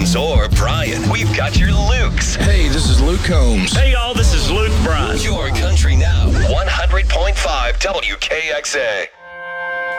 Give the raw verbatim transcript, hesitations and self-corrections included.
Combs or Brian. We've got your Lukes. Hey, this is Luke Combs. Hey, y'all, this is Luke Bryan. Your country now. one hundred point five W K X A.